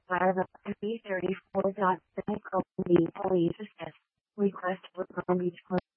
Five B 34.5 Police assist. Request for Palm Beach